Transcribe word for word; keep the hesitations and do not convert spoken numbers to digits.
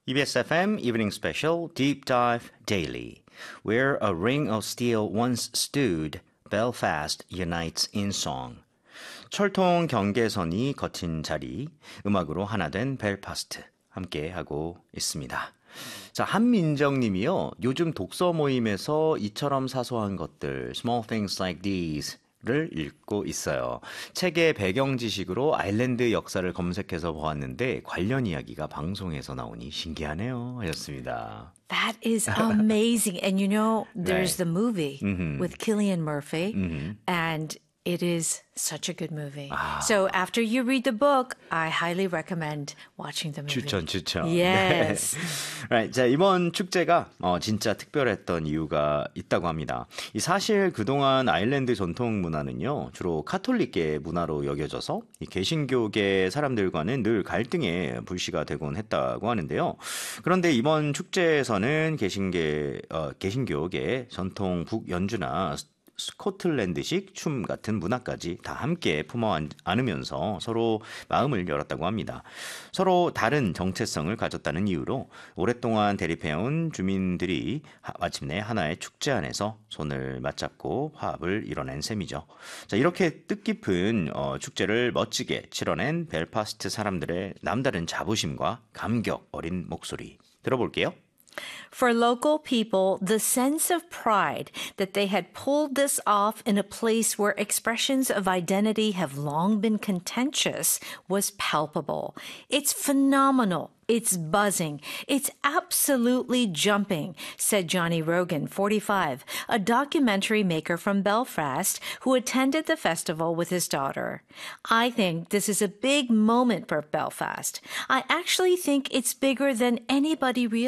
이비에스 에프엠 Evening Special Deep Dive Daily. Where a ring of steel once stood, Belfast unites in song. 철통 경계선이 거친 자리, 음악으로 하나 된 벨파스트 함께 하고 있습니다. 자, 한민정 님이요. 요즘 독서 모임에서 이처럼 사소한 것들, small things like these 를 읽고 있어요. 책의 배경 지식으로 아일랜드 역사를 검색해서 보았는데 관련 이야기가 방송에서 나오니 신기하네요. 하셨습니다. That is amazing. And you know, Right. there's the movie Mm-hmm. with Cillian Murphy, Mm-hmm. and it is such a good movie. Ah. So after you read the book, I highly recommend watching the movie. 추천, 추천. Yes. 네. Right. 자, 이번 축제가 어, 진짜 특별했던 이유가 있다고 합니다. 이 사실 그동안 아일랜드 전통 문화는요, 주로 카톨릭계 문화로 여겨져서 이 개신교계 사람들과는 늘 갈등의 불씨가 되곤 했다고 하는데요. 그런데 이번 축제에서는 개신계, 어, 개신교계 전통 북 연주나 스코틀랜드식 춤 같은 문화까지 다 함께 품어 안으면서 서로 마음을 열었다고 합니다. 서로 다른 정체성을 가졌다는 이유로 오랫동안 대립해온 주민들이 마침내 하나의 축제 안에서 손을 맞잡고 화합을 이뤄낸 셈이죠. 자, 이렇게 뜻깊은 어, 축제를 멋지게 치러낸 벨파스트 사람들의 남다른 자부심과 감격 어린 목소리 들어볼게요. For local people, the sense of pride that they had pulled this off in a place where expressions of identity have long been contentious was palpable. It's phenomenal. It's buzzing. It's absolutely jumping, said Johnny Rogan, forty-five, a documentary maker from Belfast who attended the festival with his daughter. I think this is a big moment for Belfast. I actually think it's bigger than anybody realizes.